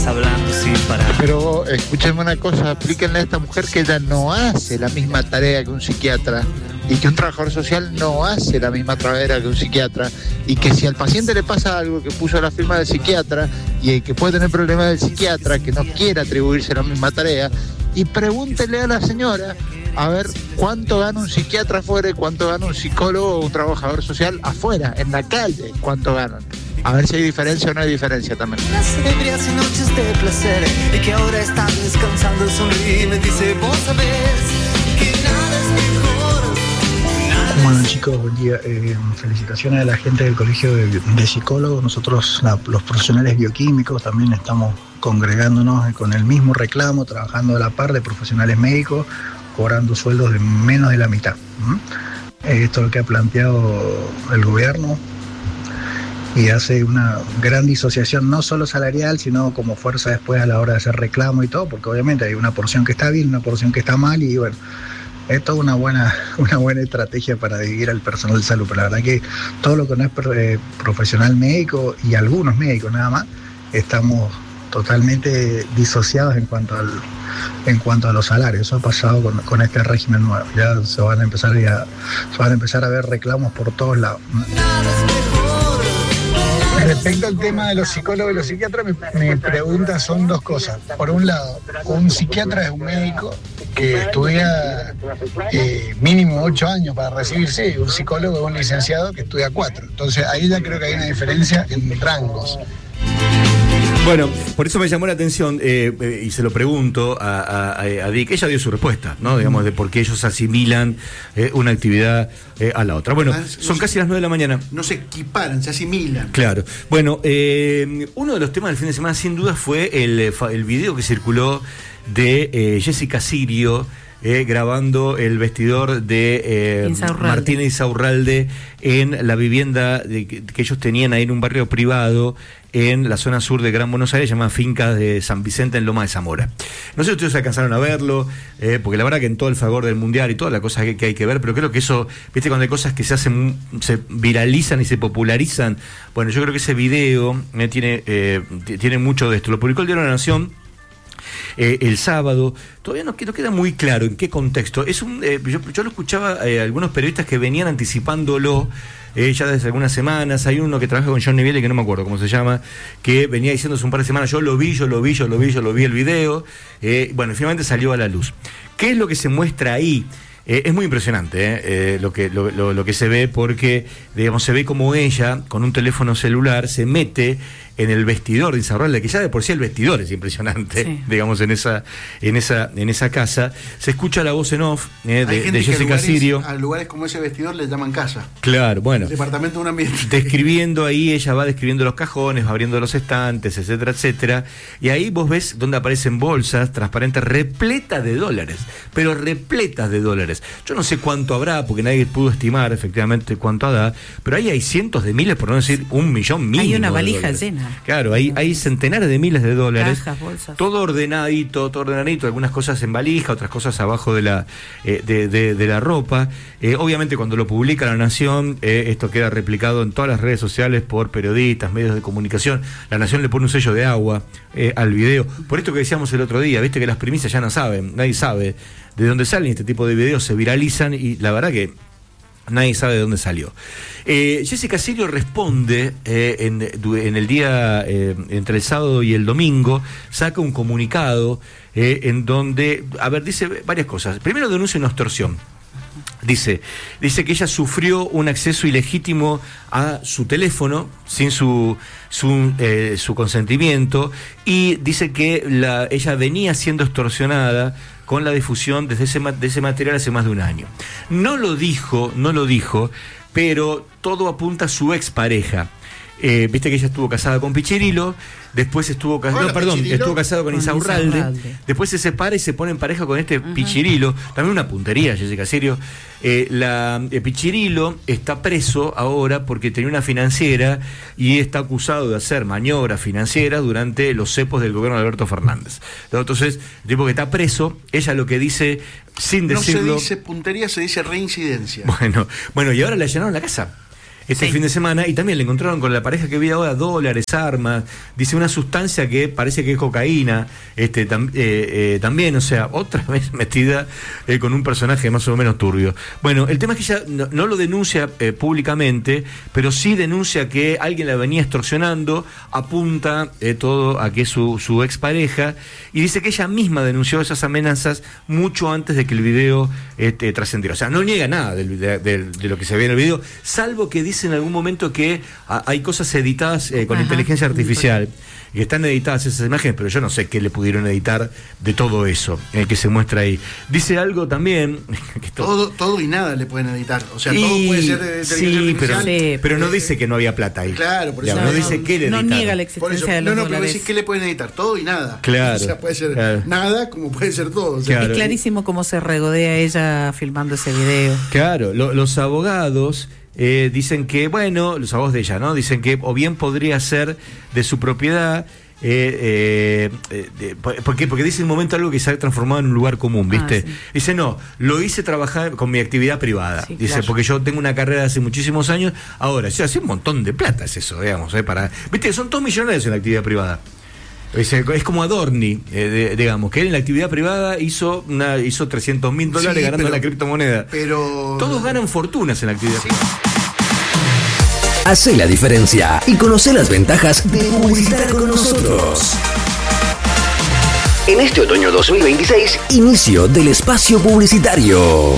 Hablando sin parar. Pero escúchame una cosa, explíquenle a esta mujer que ella no hace la misma tarea que un psiquiatra y que un trabajador social no hace la misma tarea que un psiquiatra y que si al paciente le pasa algo que puso la firma del psiquiatra y que puede tener problemas del psiquiatra, que no quiere atribuirse la misma tarea, y pregúntele a la señora a ver cuánto gana un psiquiatra afuera y cuánto gana un psicólogo o un trabajador social afuera, en la calle, cuánto ganan. A ver si hay diferencia o no hay diferencia también. Las ebrias y noches de placer y que ahora están descansando, sonríe y me dice, vos sabés que nada es mejor. Bueno chicos, buen día. Felicitaciones a la gente del Colegio de Psicólogos. Nosotros, los profesionales bioquímicos, también estamos congregándonos con el mismo reclamo, trabajando a la par de profesionales médicos, cobrando sueldos de menos de la mitad. Esto es lo que ha planteado el gobierno y hace una gran disociación, no solo salarial, sino como fuerza después a la hora de hacer reclamo y todo, porque obviamente hay una porción que está bien, una porción que está mal, y bueno, es toda una buena estrategia para dividir al personal de salud. Pero la verdad que todo lo que no es profesional médico y algunos médicos nada más, estamos totalmente disociados en cuanto a los salarios. Eso ha pasado con este régimen nuevo. Ya se van a empezar a ver reclamos por todos lados. Respecto al tema de los psicólogos y los psiquiatras, mi pregunta son dos cosas. Por un lado, un psiquiatra es un médico que estudia mínimo 8 años para recibirse, y un psicólogo es un licenciado que estudia 4. Entonces ahí ya creo que hay una diferencia en rangos. Bueno, por eso me llamó la atención y se lo pregunto a Dick. Ella dio su respuesta, ¿no? Digamos, de por qué ellos asimilan una actividad a la otra. Bueno, son casi las 9 de la mañana. No se equiparan, se asimilan. Claro. Bueno, uno de los temas del fin de semana, sin duda, fue el video que circuló de Jessica Sirio grabando el vestidor de Martínez Insaurralde en la vivienda que ellos tenían ahí en un barrio privado en la zona sur de Gran Buenos Aires, llamada Fincas de San Vicente, en Loma de Zamora. No sé si ustedes alcanzaron a verlo, porque la verdad que en todo el fragor del Mundial y todas las cosas que hay que ver, pero creo que eso, viste, cuando hay cosas que se viralizan y se popularizan, bueno, yo creo que ese video tiene mucho de esto. Lo publicó el Diario de la Nación el sábado. Todavía no queda muy claro en qué contexto. Yo lo escuchaba algunos periodistas que venían anticipándolo ya desde algunas semanas. Hay uno que trabaja con John Viale, que no me acuerdo cómo se llama, que venía diciéndose un par de semanas, yo lo vi el video. Bueno, finalmente salió a la luz. ¿Qué es lo que se muestra ahí? Es muy impresionante lo que se ve, porque digamos, se ve como ella con un teléfono celular se mete en el vestidor de Insaurralde, que ya de por sí el vestidor es impresionante, sí, digamos, en esa casa. Se escucha la voz en off de Jessica Sirio. A lugares como ese vestidor le llaman casa. Claro, bueno. El departamento de un ambiente. Describiendo ahí, ella va describiendo los cajones, va abriendo los estantes, etcétera, etcétera. Y ahí vos ves donde aparecen bolsas transparentes repletas de dólares, pero repletas de dólares. Yo no sé cuánto habrá, porque nadie pudo estimar efectivamente cuánto habrá, pero ahí hay cientos de miles, por no decir 1 millón mínimo. Hay una valija llena. Claro, hay centenares de miles de dólares. Cajas, bolsas. Todo ordenadito, algunas cosas en valija, otras cosas abajo de la ropa. Obviamente cuando lo publica La Nación, esto queda replicado en todas las redes sociales por periodistas, medios de comunicación. La Nación le pone un sello de agua al video. Por esto que decíamos el otro día, viste que las primicias ya no saben, nadie sabe de dónde salen este tipo de videos, se viralizan y la verdad que nadie sabe de dónde salió. Jessica Sirio responde en el día entre el sábado y el domingo, saca un comunicado en donde, dice varias cosas. Primero, denuncia una extorsión. Dice que ella sufrió un acceso ilegítimo a su teléfono sin su consentimiento, y dice que ella venía siendo extorsionada con la difusión de ese material hace más de un año. No lo dijo, pero todo apunta a su expareja. Viste que ella estuvo casada con Pichirilo, después estuvo casado con Insaurralde, después se separa y se pone en pareja con este Pichirilo, también una puntería, Jessica Sirio. Pichirilo está preso ahora porque tenía una financiera y está acusado de hacer maniobras financieras durante los cepos del gobierno de Alberto Fernández. Entonces, el tipo que está preso, ella lo que dice, sin decirlo... No se dice puntería, se dice reincidencia. Bueno, y ahora le allanaron la casa. fin de semana, y también le encontraron con la pareja que vive ahora dólares, armas, dice una sustancia que parece que es cocaína, también, o sea, otra vez metida con un personaje más o menos turbio. Bueno, el tema es que ella no lo denuncia públicamente, pero sí denuncia que alguien la venía extorsionando, apunta todo a que es su expareja, y dice que ella misma denunció esas amenazas mucho antes de que el video trascendiera. O sea, no niega nada de lo que se ve en el video, salvo que dice en algún momento que hay cosas editadas con inteligencia artificial, que están editadas esas imágenes, pero yo no sé qué le pudieron editar de todo eso que se muestra ahí. Dice algo también que todo y nada le pueden editar, o sea, todo puede ser de inteligencia artificial, pero no dice que no había plata ahí. Claro, por eso no dice qué le editaron. No niega la existencia de los dólares. Pero decís que le pueden editar todo y nada. Claro. O sea, puede ser nada como puede ser todo. O sea, claro. Es clarísimo cómo se regodea ella filmando ese video. Claro, los abogados dicen que, bueno, los abogados de ella, ¿no? Dicen que o bien podría ser de su propiedad, porque dice en un momento algo que se ha transformado en un lugar común, ¿viste? Sí. Dice, no, lo hice trabajar con mi actividad privada. Sí, dice, claro. Porque yo tengo una carrera de hace muchísimos años, ahora, o sea, hace un montón de plata es eso, digamos, ¿viste? Son todos millonarios en la actividad privada. Es como Adorni, digamos, que él en la actividad privada hizo $300.000 ganando la criptomoneda. Pero todos ganan fortunas en la actividad privada. Hacé la diferencia y conoce las ventajas de publicitar con nosotros. En este otoño 2026, inicio del espacio publicitario.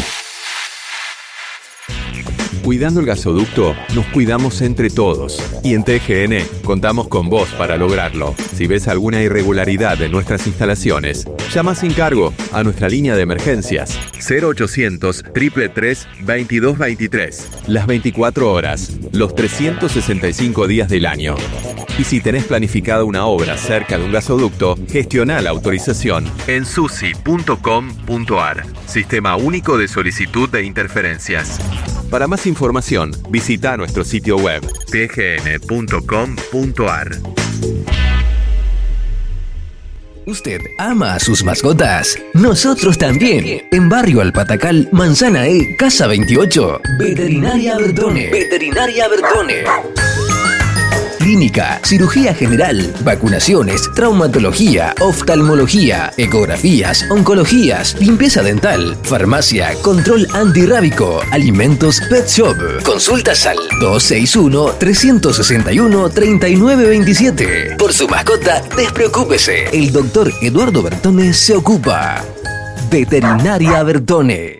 Cuidando el gasoducto, nos cuidamos entre todos. Y en TGN contamos con vos para lograrlo. Si ves alguna irregularidad en nuestras instalaciones, llama sin cargo a nuestra línea de emergencias 0800 333 2223. Las 24 horas, los 365 días del año. Y si tenés planificada una obra cerca de un gasoducto, gestiona la autorización en susi.com.ar. Sistema único de solicitud de interferencias. Para más información, visita nuestro sitio web tgn.com.ar. ¿Usted ama a sus mascotas? Nosotros también. En Barrio Alpatacal, Manzana E, Casa 28. Veterinaria Bertone. Veterinaria Bertone. Clínica, cirugía general, vacunaciones, traumatología, oftalmología, ecografías, oncologías, limpieza dental, farmacia, control antirrábico, alimentos, pet shop. Consultas al 261-361-3927. Por su mascota, despreocúpese. El doctor Eduardo Bertone se ocupa. Veterinaria Bertone.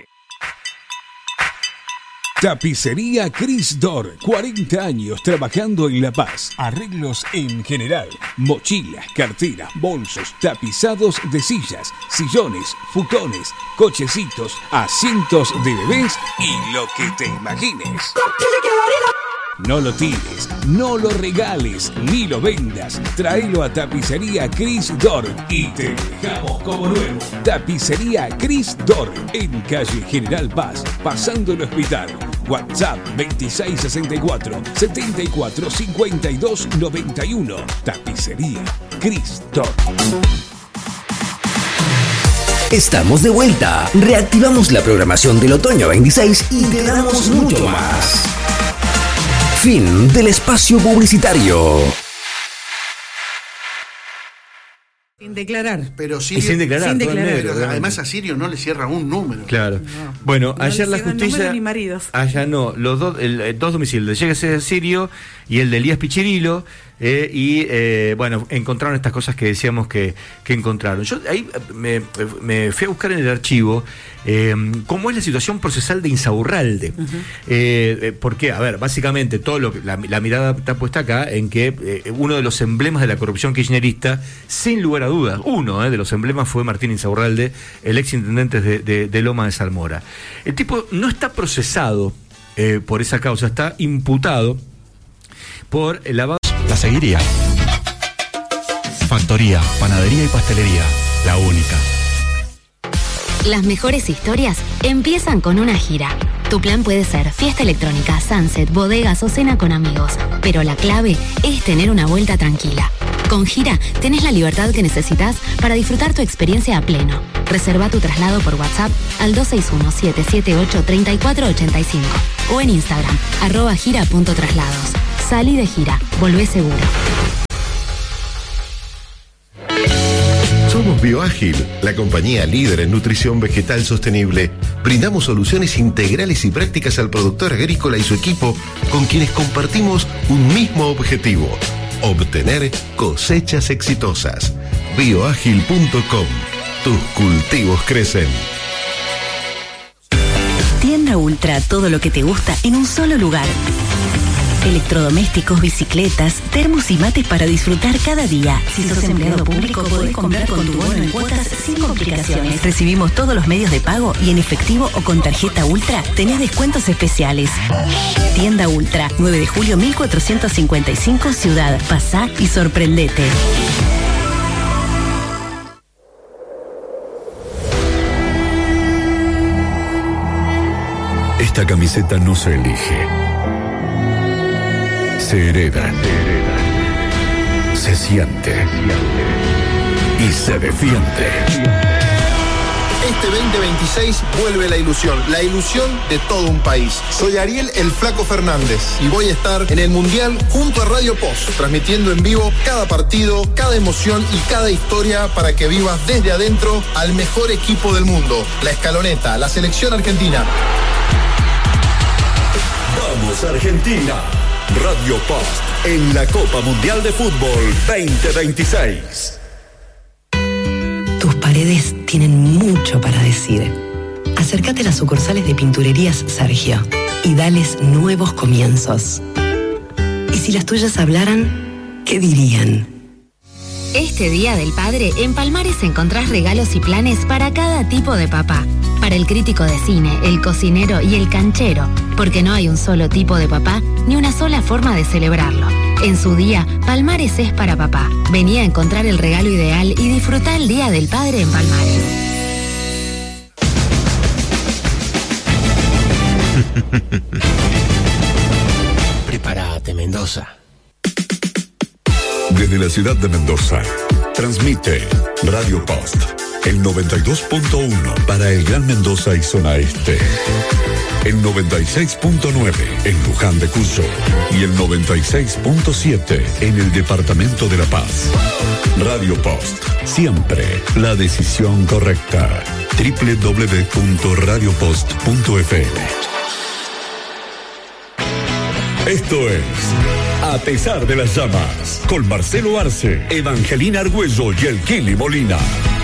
Tapicería Cris Dor, 40 años trabajando en La Paz. Arreglos en general, mochilas, carteras, bolsos, tapizados de sillas, sillones, futones, cochecitos, asientos de bebés y lo que te imagines. No lo tires, no lo regales, ni lo vendas. Tráelo a Tapicería Cris Dor y te dejamos como nuevo. Tapicería Cris Dor, en calle General Paz, pasando el hospital. WhatsApp 2664-745291. Tapicería Cris Dor. Estamos de vuelta. Reactivamos la programación del otoño 26 y te damos mucho más. Fin del espacio publicitario. Sin declarar. Pero Sirio, sin declarar. Pero además a Sirio no le cierra un número. Claro. No. Bueno, No ayer la justicia. Ni maridos. Allá no, los dos domicilios, de Llega Sirio y el de Elías Pichirilo. Bueno, encontraron estas cosas que decíamos que encontraron. Yo ahí me fui a buscar en el archivo cómo es la situación procesal de Insaurralde. Porque, a ver, básicamente la mirada está puesta acá en que uno de los emblemas de la corrupción kirchnerista, sin lugar a dudas, uno de los emblemas fue Martín Insaurralde, el ex intendente de Loma de Zamora. El tipo no está procesado por esa causa, está imputado por el lavado. La seguiría. Factoría, panadería y pastelería, la única. Las mejores historias empiezan con una gira. Tu plan puede ser fiesta electrónica, sunset, bodegas o cena con amigos, pero la clave es tener una vuelta tranquila. Con Gira tenés la libertad que necesitas para disfrutar tu experiencia a pleno. Reserva tu traslado por WhatsApp al 261-778-3485 o en Instagram, @gira.traslados. Salí de gira, volvé seguro. Somos Bioágil, la compañía líder en nutrición vegetal sostenible. Brindamos soluciones integrales y prácticas al productor agrícola y su equipo, con quienes compartimos un mismo objetivo: obtener cosechas exitosas. Bioágil.com. Tus cultivos crecen. Tienda Ultra, todo lo que te gusta en un solo lugar. Electrodomésticos, bicicletas, termos y mates para disfrutar cada día. Si sos empleado público, podés comprar con tu bono en cuotas sin complicaciones. Recibimos todos los medios de pago y en efectivo o con tarjeta Ultra tenés descuentos especiales. Tienda Ultra, 9 de julio 1455, Ciudad. Pasá y sorprendete. Esta camiseta no se elige. Se hereda, se siente y se defiende. Este 2026 vuelve la ilusión de todo un país. Soy Ariel el Flaco Fernández y voy a estar en el Mundial junto a Radio Post, transmitiendo en vivo cada partido, cada emoción y cada historia para que vivas desde adentro al mejor equipo del mundo, la Escaloneta, la selección argentina. ¡Vamos, Argentina! Radio Post en la Copa Mundial de Fútbol 2026. Tus paredes tienen mucho para decir. Acércate a las sucursales de Pinturerías Sergio y dales nuevos comienzos. Y si las tuyas hablaran, ¿qué dirían? Este Día del Padre, en Palmares encontrás regalos y planes para cada tipo de papá. Para el crítico de cine, el cocinero y el canchero, porque no hay un solo tipo de papá ni una sola forma de celebrarlo. En su día, Palmares es para papá. Vení a encontrar el regalo ideal y disfrutá el Día del Padre en Palmares. Prepárate, Mendoza. Desde la ciudad de Mendoza, transmite Radio Post, el 92.1 para el Gran Mendoza y zona este, el 96.9 en Luján de Cuyo y el 96.7 en el departamento de La Paz. Radio Post, siempre la decisión correcta. www.radiopost.fm. Esto es A pesar de las llamas, con Marcelo Arce, Evangelina Argüello y el Kili Molina.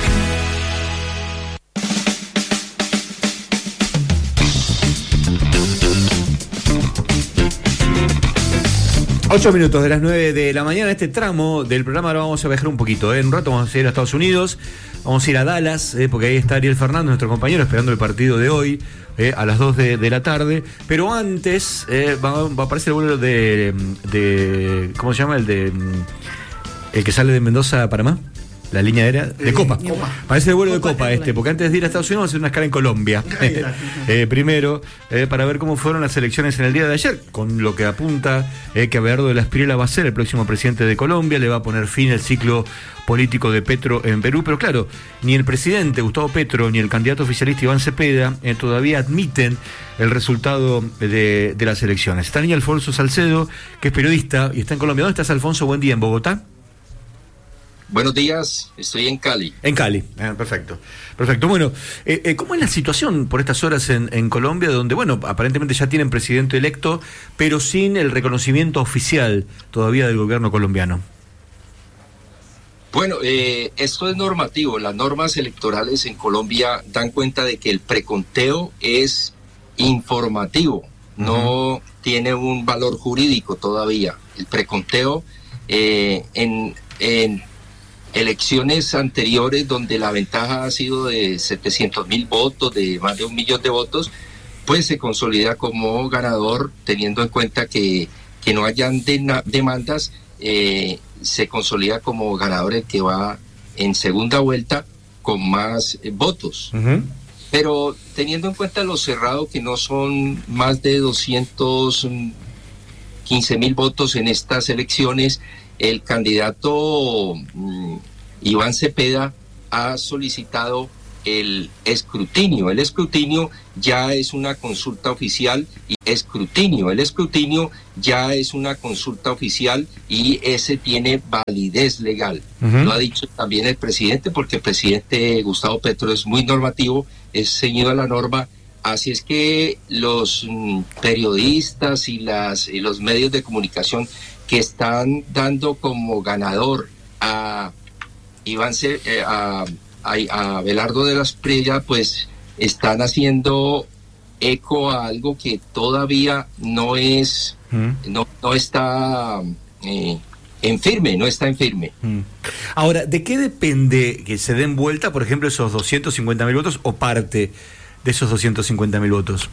Ocho minutos de las 9 de la mañana. Este tramo del programa ahora vamos a viajar un poquito. En un rato vamos a ir a Estados Unidos, vamos a ir a Dallas, porque ahí está Ariel Fernández, nuestro compañero, esperando el partido de hoy. A las 2 de la tarde, pero antes va a aparecer el vuelo de ¿cómo se llama? El que sale de Mendoza a Panamá, la línea aérea de Copa. Parece el vuelo de Copa porque antes de ir a Estados Unidos vamos a hacer una escala en Colombia primero, para ver cómo fueron las elecciones en el día de ayer, con lo que apunta que Abelardo de la Espriella va a ser el próximo presidente de Colombia, le va a poner fin al ciclo político de Petro en Perú, pero claro, ni el presidente Gustavo Petro ni el candidato oficialista Iván Cepeda todavía admiten el resultado de las elecciones. Está niña Alfonso Salcedo, que es periodista y está en Colombia. ¿Dónde estás, Alfonso? Buen día. ¿En Bogotá? Buenos días, estoy en Cali. En Cali, perfecto. Bueno, ¿cómo es la situación por estas horas en Colombia, donde, bueno, aparentemente ya tienen presidente electo, pero sin el reconocimiento oficial todavía del gobierno colombiano? Bueno, esto es normativo. Las normas electorales en Colombia dan cuenta de que el preconteo es informativo, no tiene un valor jurídico todavía. El preconteo en elecciones anteriores, donde la ventaja ha sido de 700.000 votos, de más de 1 millón de votos, pues se consolida como ganador, teniendo en cuenta que no hayan demandas, se consolida como ganador el que va en segunda vuelta con más votos. Pero teniendo en cuenta lo cerrado, que no son más de 215.000 votos en estas elecciones, el candidato Iván Cepeda ha solicitado el escrutinio. El escrutinio ya es una consulta oficial y el escrutinio ya es una consulta oficial y ese tiene validez legal. Lo ha dicho también el presidente, porque el presidente Gustavo Petro es muy normativo, es ceñido a la norma. Así es que los periodistas y los medios de comunicación que están dando como ganador a Abelardo de las Prilla, pues están haciendo eco a algo que todavía no es, no está en firme. Ahora, ¿de qué depende que se den vuelta, por ejemplo, esos 250.000 votos o parte de esos 250.000 votos?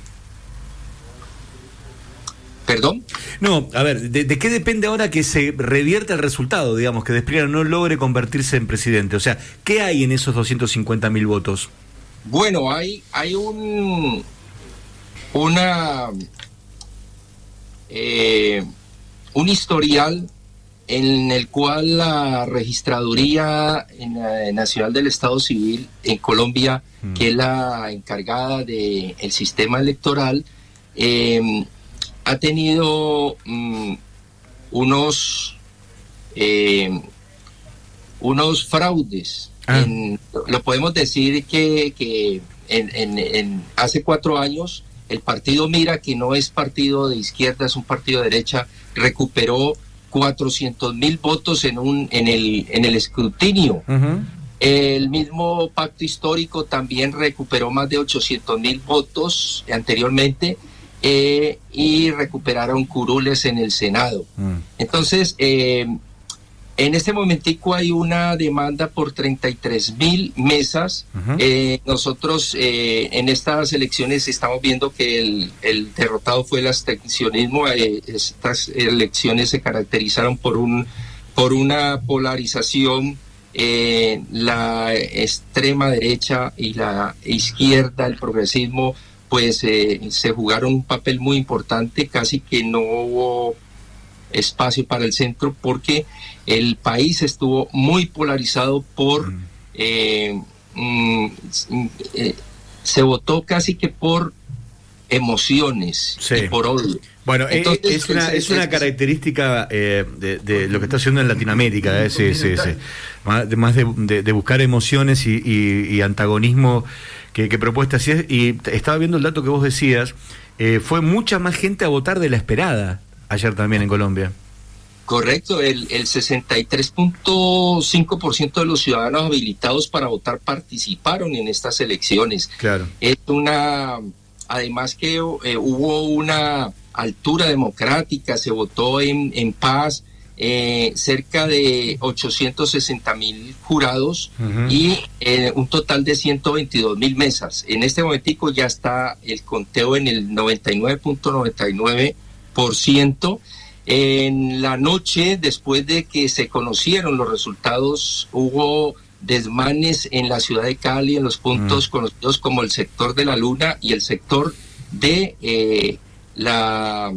¿Perdón? No, a ver, ¿de qué depende ahora que se revierta el resultado, digamos, que Desprila no logre convertirse en presidente? O sea, ¿qué hay en esos 250.000 votos? Bueno, hay un historial en el cual la Registraduría Nacional del Estado Civil en Colombia, que es la encargada del sistema electoral, ha tenido unos fraudes. Lo podemos decir que hace 4 años el partido Mira, que no es partido de izquierda, es un partido de derecha, recuperó 400.000 votos en el escrutinio. El mismo Pacto Histórico también recuperó más de 800.000 votos anteriormente, y recuperaron curules en el Senado. Entonces, en este momentico hay una demanda por 33.000 mesas. Nosotros en estas elecciones estamos viendo que el derrotado fue el abstencionismo. Estas elecciones se caracterizaron por una polarización. La extrema derecha y la izquierda, el progresismo, pues se jugaron un papel muy importante. Casi que no hubo espacio para el centro, porque el país estuvo muy polarizado por se votó casi que por emociones, y por odio. Bueno, entonces, es una característica de lo que está haciendo en Latinoamérica, sí. Más de buscar emociones y antagonismo que propuesta así es. Y estaba viendo el dato que vos decías, fue mucha más gente a votar de la esperada ayer también en Colombia. Correcto, el 63.5% de los ciudadanos habilitados para votar participaron en estas elecciones. Claro. Además que hubo una altura democrática, se votó en paz, cerca de 860.000 jurados y un total de 122.000 mesas. En este momentico ya está el conteo en el 99.99%. En la noche, después de que se conocieron los resultados, hubo desmanes en la ciudad de Cali, en los puntos conocidos como el sector de la Luna y el sector de la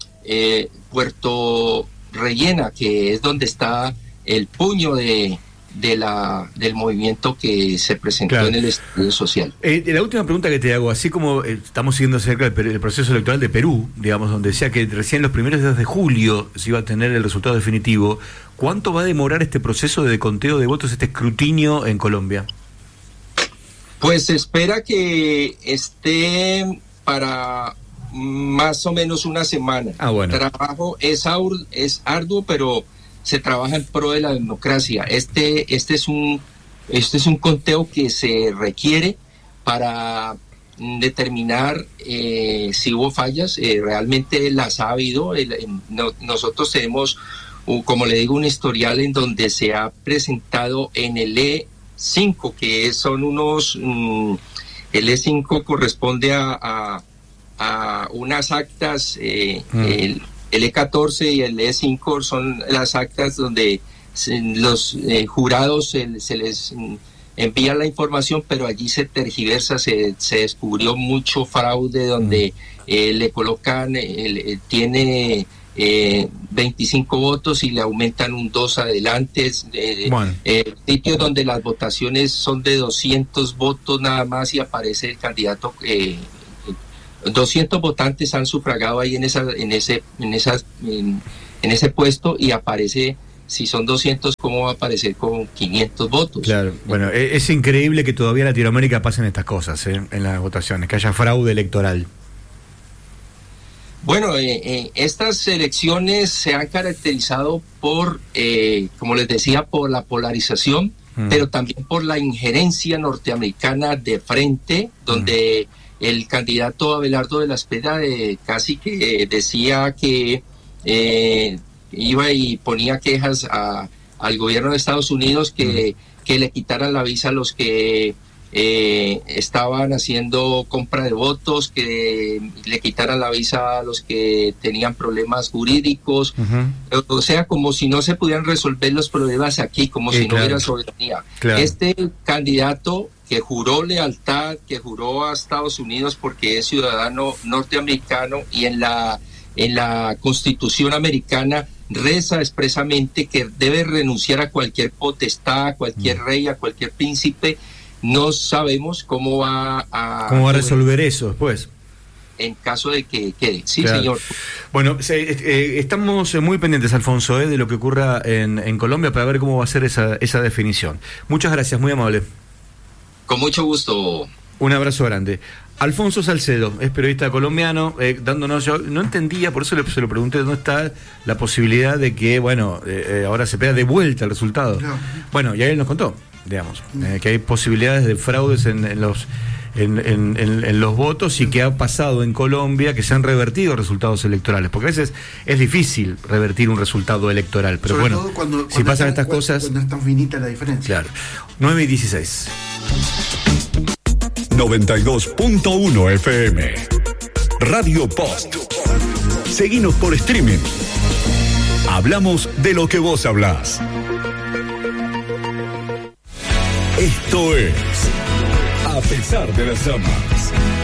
Puerto Rellena, que es donde está el puño del movimiento que se presentó en el estudio social. La última pregunta que te hago, así como estamos siguiendo cerca el proceso electoral de Perú, digamos, donde decía que recién los primeros días de julio se iba a tener el resultado definitivo, ¿cuánto va a demorar este proceso de conteo de votos, este escrutinio en Colombia? Pues se espera que esté para más o menos una semana. Bueno. El trabajo es arduo, pero se trabaja en pro de la democracia. Este es un conteo que se requiere para determinar si hubo fallas. Realmente las ha habido. Nosotros tenemos, como le digo, un historial en donde se ha presentado en el E5, que son unos... el E5 corresponde a unas actas, el E14 y el E5 son las actas donde los jurados se les envía la información, pero allí se tergiversa, se descubrió mucho fraude donde le colocan, tiene 25 votos y le aumentan un 2 adelante. Sitios donde las votaciones son de 200 votos nada más y aparece el candidato. 200 votantes han sufragado ahí en ese puesto y aparece. Si son 200, ¿cómo va a aparecer con 500 votos? Claro, bueno, es increíble que todavía en Latinoamérica pasen estas cosas, en las votaciones, que haya fraude electoral. Bueno, estas elecciones se han caracterizado por, como les decía, por la polarización, pero también por la injerencia norteamericana de frente, donde el candidato Abelardo de la Espriella casi que decía que iba y ponía quejas al gobierno de Estados Unidos que le quitaran la visa a los que estaban haciendo compra de votos, que le quitaran la visa a los que tenían problemas jurídicos, o sea, como si no se pudieran resolver los problemas aquí, como si no hubiera soberanía. Este candidato que juró lealtad, que juró a Estados Unidos porque es ciudadano norteamericano y en la Constitución americana reza expresamente que debe renunciar a cualquier potestad, a cualquier rey, a cualquier príncipe. No sabemos cómo va a resolver eso después. En caso de que quede. Sí, claro. Señor. Bueno, estamos muy pendientes, Alfonso, de lo que ocurra en Colombia para ver cómo va a ser esa definición. Muchas gracias, muy amable. Con mucho gusto. Un abrazo grande. Alfonso Salcedo, es periodista colombiano, dándonos, yo no entendía, por eso se lo pregunté, ¿dónde está la posibilidad de que, ahora se pega de vuelta el resultado? No. Bueno, y ahí él nos contó, digamos, que hay posibilidades de fraudes en los votos y que ha pasado en Colombia que se han revertido resultados electorales, porque a veces es difícil revertir un resultado electoral, pero sobre bueno, cuando si pasan estas cosas... Cuando es tan finita la diferencia. Claro. 9:16. 92.1 FM. Radio Post. Seguinos por streaming. Hablamos de lo que vos hablás. Esto es A pesar de las llamas.